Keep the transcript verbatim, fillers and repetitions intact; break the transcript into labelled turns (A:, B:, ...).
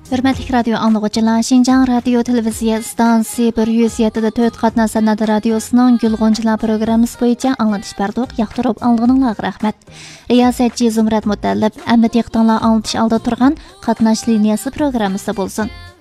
A: Hürmetlik radyo anlıqçılar, Şinjan Radyo Televiziya Stansiya bir yüz yedi nöqta to'rt qatna sanat radiosunun Gülğunçılar programmasi bo'yicha anglatish berdik. Yaqtirib alğınыңlarga rahmat. Riyasatchi Zumrat Mutallib, Ahmet Yaqtanlar anglatish alda turgan qatnash liniyasi programmasi bo'lsin.